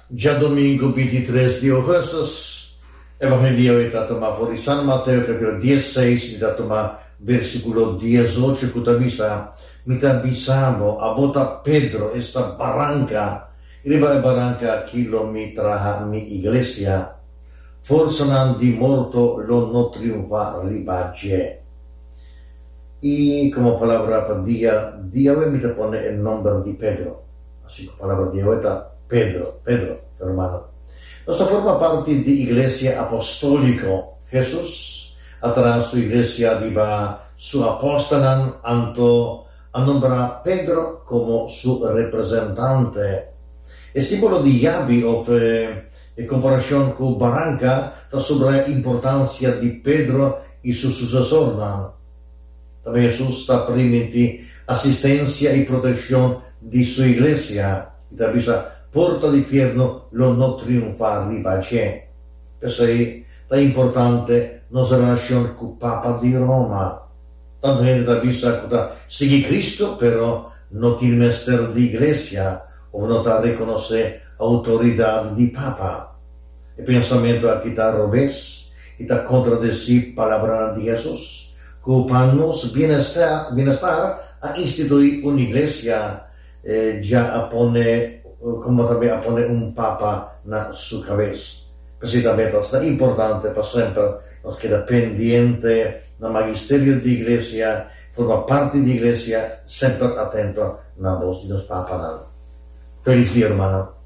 Ya domingo 23 de agosto, Evangelio está tomado por San Mateo, capítulo 16, está tomado versículo 18, que mita bisamo, a bota Pedro, esta barranca, riba barranca kilometra mi iglesia, forse non di morto lo no triunfa ribaje. Y como palabra para día me te pone el nombre de Pedro. Así que palabra de hoy está Pedro, hermano. Nuestra forma parte de iglesia apostólico. Jesús, atrás su iglesia, viva su apóstolan, anto a nombrar Pedro como su representante. El símbolo de Yabi, en comparación con Barranca, da sobre la importancia de Pedro y su sucesor. También Jesús está permitiendo asistencia y protección de su iglesia. Y también porta di infierno lo no triunfar di pace. Per sei è importante nostra relazione con Papa di Roma. Tanto gente da vista che segui Cristo, però non il mestiere di iglesia o non riconosce autorità di Papa. E pensamento a chi sta robes e sta contraddessi palabra di Jesus, che pannos bienestar a istituir un'iglesia già pone como también a poner un papa na su cabeza. Precisamente es importante para siempre nos queda pendiente del magisterio de iglesia, forma parte de iglesia, siempre atento a la voz de los papas. Feliz día, hermano.